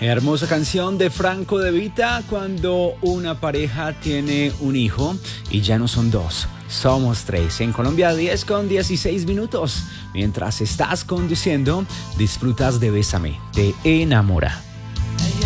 Hermosa canción de Franco De Vita cuando una pareja tiene un hijo y ya no son dos, somos tres. En Colombia 10:16. Mientras estás conduciendo, disfrutas de Bésame, te enamora.